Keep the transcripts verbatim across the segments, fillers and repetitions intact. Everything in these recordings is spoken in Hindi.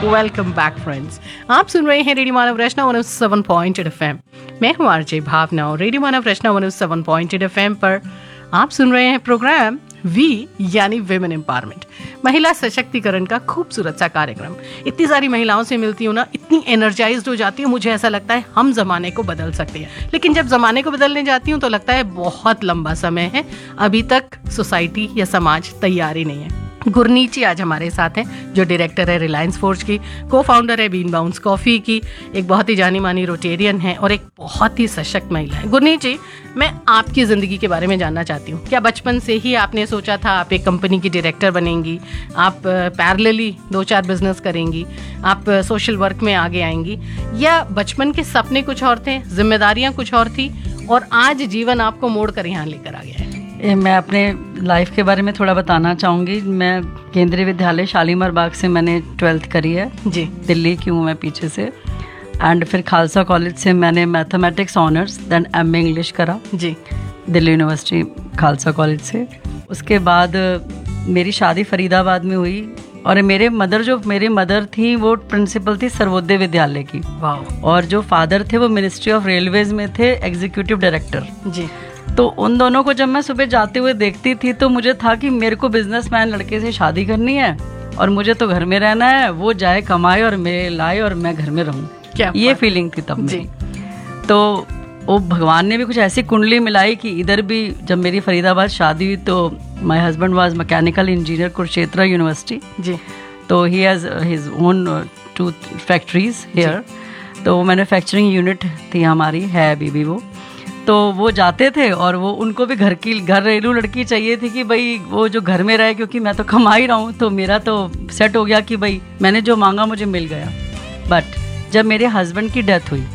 वेलकम बैक फ्रेंड्स, आप सुन रहे हैं रेडियो मानव रचना one O seven point eight F M. मैं हूं आरजे भावना और रेडियो मानव रचना one O seven point eight F M पर आप सुन रहे हैं प्रोग्राम वी यानी विमेन एम्पावरमेंट, महिला सशक्तिकरण का खूबसूरत सा कार्यक्रम। इतनी सारी महिलाओं से मिलती हूँ ना, इतनी एनर्जाइज्ड हो जाती हूँ, मुझे ऐसा लगता है हम जमाने को बदल सकते हैं। लेकिन जब जमाने को बदलने जाती हूँ तो लगता है बहुत लंबा समय है, अभी तक सोसाइटी या समाज तैयार ही नहीं है। गुरनीची आज हमारे साथ हैं, जो डायरेक्टर है रिलायंस फोर्ज की, को फाउंडर है बीन बाउंस कॉफ़ी की, एक बहुत ही जानी मानी रोटेरियन है और एक बहुत ही सशक्त महिला है। गुरनीची, मैं आपकी ज़िंदगी के बारे में जानना चाहती हूँ। क्या बचपन से ही आपने सोचा था आप एक कंपनी की डायरेक्टर बनेंगी, आप पैरेलली दो चार बिजनेस करेंगी, आप सोशल वर्क में आगे आएंगी, या बचपन के सपने कुछ और थे, जिम्मेदारियाँ कुछ और थी और आज जीवन आपको मोड़ कर यहाँ लेकर आ गया है? मैं अपने लाइफ के बारे में थोड़ा बताना चाहूँगी। मैं केंद्रीय विद्यालय शालीमार बाग से मैंने ट्वेल्थ करी है जी, दिल्ली की हूँ मैं पीछे से। एंड फिर खालसा कॉलेज से मैंने mathematics honours then M A English करा जी, दिल्ली यूनिवर्सिटी खालसा कॉलेज से। उसके बाद मेरी शादी फरीदाबाद में हुई और मेरे मदर जो मेरी मदर थी वो प्रिंसिपल थी सर्वोदय विद्यालय की, और जो फादर थे वो मिनिस्ट्री ऑफ रेलवेज में थे एग्जीक्यूटिव डायरेक्टर जी। तो उन दोनों को जब मैं सुबह जाते हुए देखती थी तो मुझे था कि मेरे को बिजनेसमैन लड़के से शादी करनी है और मुझे तो घर में रहना है, वो जाए कमाए और मेरे लाए और मैं घर में रहूं, क्या ये फीलिंग थी तब मेरी। तो वो भगवान ने भी कुछ ऐसी कुंडली मिलाई कि इधर भी जब मेरी फरीदाबाद शादी हुई तो my husband was mechanical engineer Kurukshetra university जी, तो he has his own to factories here, तो मैन्युफैक्चरिंग यूनिट थी हमारी, है अभी भी वो। तो वो जाते थे और वो उनको भी घर की घरेलू लड़की चाहिए थी कि भाई वो जो घर में रहे, क्योंकि मैं तो कमा ही रहा हूँ। तो मेरा तो सेट हो गया कि भाई मैंने जो मांगा मुझे मिल गया। बट जब मेरे हस्बैंड की डेथ हुई,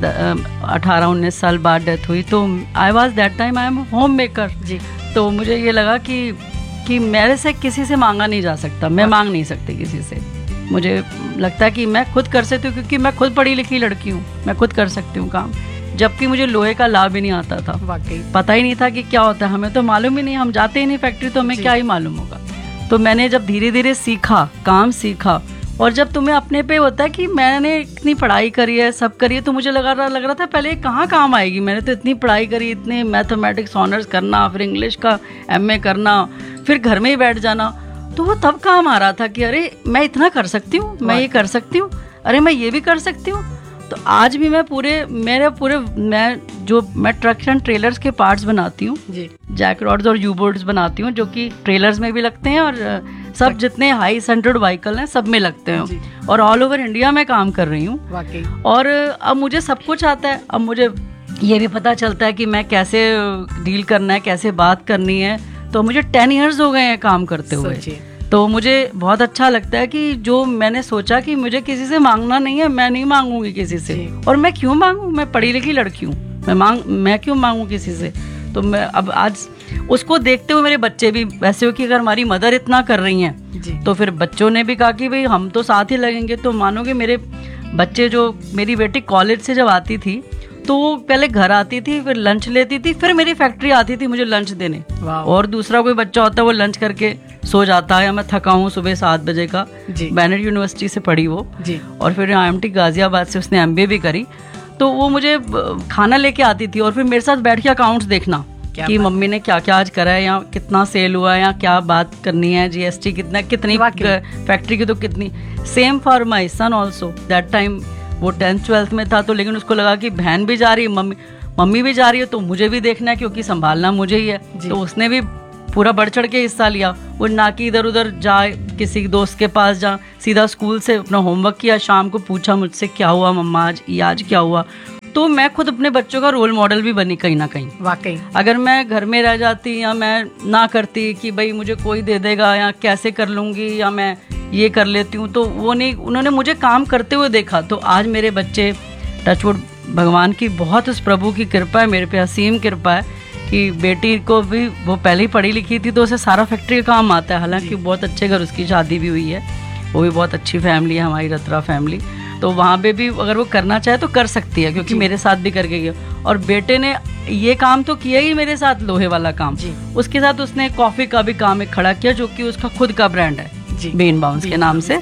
अठारह उन्नीस साल बाद डेथ हुई, तो I was that time I am home maker जी। तो मुझे ये लगा कि कि मेरे से किसी से मांगा नहीं जा सकता, मैं मांग नहीं सकती किसी से। मुझे लगता है कि मैं खुद कर सकती हूँ, क्योंकि मैं खुद पढ़ी लिखी लड़की हूँ, मैं खुद कर सकती हूँ काम। जबकि मुझे लोहे का लाभ ही नहीं आता था, वाकई पता ही नहीं था कि क्या होता है, हमें तो मालूम ही नहीं, हम जाते ही नहीं फैक्ट्री, तो हमें क्या ही मालूम होगा। तो मैंने जब धीरे धीरे सीखा, काम सीखा, और जब तुम्हें अपने पे होता है कि मैंने इतनी पढ़ाई करी है, सब करी है, तो मुझे लगा रहा लग रहा था पहले कहाँ काम आएगी, मैंने तो इतनी पढ़ाई करी, इतने मैथमेटिक्स ऑनर्स करना, फिर इंग्लिश का एम ए करना, फिर घर में ही बैठ जाना, तो वो तब काम आ रहा था कि अरे मैं इतना कर सकती हूँ, मैं ये कर सकती हूँ, अरे मैं ये भी कर सकती हूँ। तो आज भी मैं पूरे मेरे पूरे मैं जो मैं ट्रक्स एंड ट्रेलर्स के पार्ट्स बनाती हूँ जी, जैक रॉड्स और यू बोर्ड्स बनाती हूँ, जो कि ट्रेलर्स में भी लगते हैं और सब जितने हाई सेंटर्ड व्हीकल हैं सब में लगते हैं, और ऑल ओवर इंडिया में काम कर रही हूँ। और अब मुझे सब कुछ आता है, अब मुझे ये भी पता चलता है कि मैं कैसे डील करना है, कैसे बात करनी है। तो मुझे टेन ईयर्स हो गए हैं काम करते हुए, तो मुझे बहुत अच्छा लगता है कि जो मैंने सोचा कि मुझे किसी से मांगना नहीं है, मैं नहीं मांगूंगी किसी से। और मैं क्यों मांगू, मैं पढ़ी लिखी लड़की हूँ, मैं मांग मैं क्यों मांगू किसी से। तो मैं अब आज उसको देखते हुए मेरे बच्चे भी वैसे हो कि अगर हमारी मदर इतना कर रही हैं तो फिर बच्चों ने भी कहा कि भाई हम तो साथ ही लगेंगे। तो मानोगे मेरे बच्चे, जो मेरी बेटी कॉलेज से जब आती थी तो वो पहले घर आती थी, फिर लंच लेती थी, फिर मेरी फैक्ट्री आती थी मुझे लंच देने। और दूसरा कोई बच्चा होता है वो लंच करके सो जाता है, या मैं थका हूँ सुबह सात बजे का, बैनर यूनिवर्सिटी से पढ़ी वो जी। और फिर आई एम टी गाजियाबाद से उसने एम बी ए भी करी, तो वो मुझे खाना लेके आती थी और फिर मेरे साथ बैठ के अकाउंट्स देखना कि मम्मी ने क्या क्या आज करा है, या कितना सेल हुआ है, या क्या बात करनी है, जीएसटी कितना, कितनी फैक्ट्री की, तो कितनी। Same for my sun also, that time वो टेंथ ट्वेल्थ में था, तो लेकिन उसको लगा कि बहन भी जा रही है, मम्मी मम्मी भी जा रही है, तो मुझे भी देखना है क्योंकि संभालना मुझे ही है। तो उसने भी पूरा बढ़ चढ़ के हिस्सा लिया। वो ना कि इधर उधर जाए किसी दोस्त के पास, जा सीधा स्कूल से अपना होमवर्क किया, शाम को पूछा मुझसे क्या हुआ मम्मा आज, ये आज क्या हुआ। तो मैं खुद अपने बच्चों का रोल मॉडल भी बनी कहीं ना कहीं। वाकई अगर मैं घर में रह जाती या मैं ना करती कि भाई मुझे कोई दे देगा या कैसे कर लूँगी या मैं ये कर लेती हूँ, तो वो नहीं, उन्होंने मुझे काम करते हुए देखा। तो आज मेरे बच्चे, टचवुड, भगवान की बहुत उस प्रभु की कृपा है, मेरे पे असीम कृपा है कि बेटी को भी, वो पहले ही पढ़ी लिखी थी तो उसे सारा फैक्ट्री का काम आता है। हालांकि बहुत अच्छे घर उसकी शादी भी हुई है, वो भी बहुत अच्छी फैमिली है हमारी रत्रा फैमिली। तो वहाँ पे भी अगर वो करना चाहे तो कर सकती है, क्योंकि मेरे साथ भी करके गया। और बेटे ने ये काम तो किया ही मेरे साथ, लोहे वाला काम, उसके साथ उसने कॉफ़ी का भी काम एक खड़ा किया, जो कि उसका खुद का ब्रांड है बीन बाउंस के नाम से।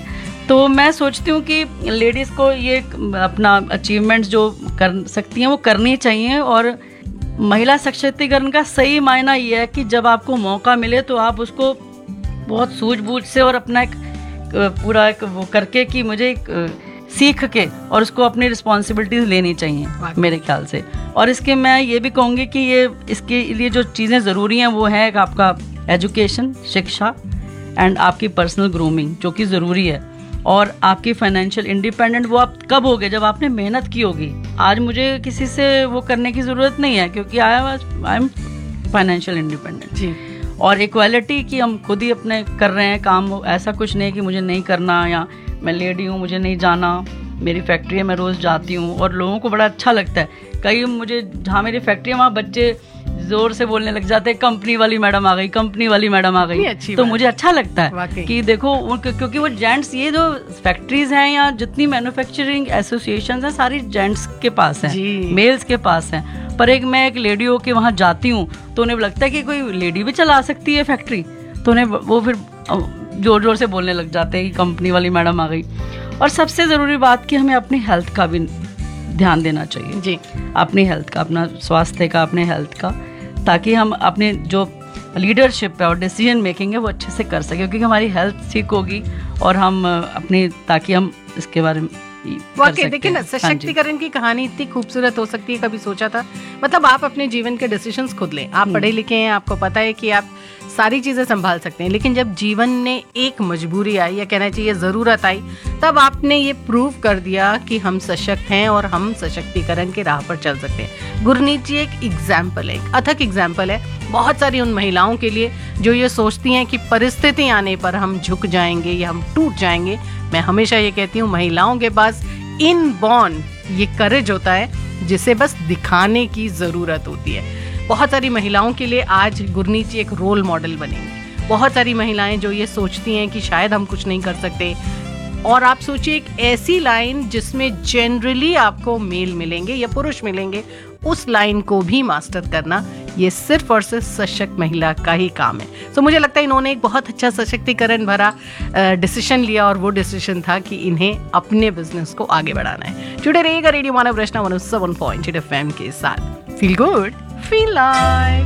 तो मैं सोचती हूँ कि लेडीज़ को ये अपना अचीवमेंट्स जो कर सकती हैं वो करनी चाहिए। और महिला सशक्तिकरण का सही मायना ये है कि जब आपको मौका मिले तो आप उसको बहुत सूझबूझ से और अपना एक पूरा एक वो करके कि मुझे एक सीख के और उसको अपनी रिस्पॉन्सिबिलिटीज लेनी चाहिए मेरे ख्याल से। और इसके मैं ये भी कहूँगी कि ये इसके लिए जो चीज़ें ज़रूरी हैं वो है एक आपका एजुकेशन, शिक्षा एंड आपकी पर्सनल ग्रूमिंग जो कि ज़रूरी है। और आपकी फाइनेंशियल इंडिपेंडेंट वो आप कब होगे, जब आपने मेहनत की होगी। आज मुझे किसी से वो करने की ज़रूरत नहीं है क्योंकि आई आई एम फाइनेंशियल इंडिपेंडेंट जी। और इक्वालिटी की हम खुद ही अपने कर रहे हैं काम। ऐसा कुछ नहीं कि मुझे नहीं करना या मैं लेडी हूँ मुझे नहीं जाना। मेरी फैक्ट्री है, मैं रोज़ जाती हूँ और लोगों को बड़ा अच्छा लगता है। कई मुझे जहाँ मेरी फैक्ट्री है वहाँ बच्चे जोर से बोलने लग जाते हैं कंपनी वाली मैडम आ गई, कंपनी वाली मैडम आ गई। तो मुझे अच्छा लगता है कि देखो क्योंकि वो जेंट्स, ये जो फैक्ट्रीज हैं या जितनी मैन्युफैक्चरिंग एसोसिएशंस हैं सारी जेंट्स के पास हैं, मेल्स के पास हैं। पर एक मैं एक लेडी होके वहाँ जाती हूँ तो उन्हें लगता है कि कोई लेडी भी चला सकती है फैक्ट्री। तो उन्हें वो फिर जोर जोर से बोलने लग जाते हैं कि कंपनी वाली मैडम आ गई। और सबसे ज़रूरी बात कि हमें अपनी हेल्थ का भी ध्यान देना चाहिए जी, अपनी हेल्थ का, अपना स्वास्थ्य का, अपने हेल्थ का, ताकि हम अपने जो लीडरशिप है और डिसीजन मेकिंग है वो अच्छे से कर सकें। क्योंकि हमारी हेल्थ ठीक होगी और हम अपनी, ताकि हम इसके बारे में वाकई देखिए ना, सशक्तिकरण की कहानी इतनी खूबसूरत हो सकती है, कभी सोचा था। मतलब आप अपने जीवन के डिसीजंस खुद लें। आप पढ़े लिखे हैं, आपको पता है कि आप सारी चीजें संभाल सकते हैं, लेकिन जब जीवन ने एक मजबूरी आई या कहना चाहिए जरूरत आई, तब आपने ये प्रूव कर दिया कि हम सशक्त हैं और हम सशक्तिकरण के राह पर चल सकते हैं। गुरनीत जी एक एग्जाम्पल है, एक अथक एग्जाम्पल है बहुत सारी उन महिलाओं के लिए जो ये सोचती हैं कि परिस्थिति आने पर हम झुक जाएंगे या हम टूट जाएंगे। मैं हमेशा ये कहती हूँ महिलाओं के पास इनबॉर्न ये करेज होता है जिसे बस दिखाने की जरूरत होती है। बहुत सारी महिलाओं के लिए आज गुरनीत जी एक रोल मॉडल बनेंगी। बहुत सारी महिलाएं जो ये सोचती हैं कि शायद हम कुछ नहीं कर सकते, और आप सोचिए एक ऐसी लाइन जिसमें जनरली आपको मेल मिलेंगे या पुरुष मिलेंगे, उस लाइन को भी मास्टर करना ये सिर्फ और सिर्फ सशक्त महिला का ही काम है। सो so, मुझे लगता है इन्होंने एक बहुत अच्छा सशक्तिकरण भरा डिसीजन लिया और वो डिसीजन था कि इन्हें अपने बिजनेस को आगे बढ़ाना है। जुड़े रहिएगा रेडियो मानव रचना one O seven point eight F M के साथ। Feel good, feel like.